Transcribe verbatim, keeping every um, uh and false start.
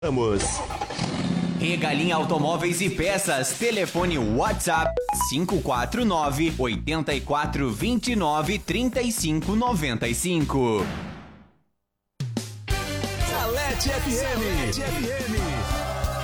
Vamos. Regalim Automóveis e Peças, telefone WhatsApp cinco quatro nove, oito quatro dois nove, três cinco nove cinco. Salete F M.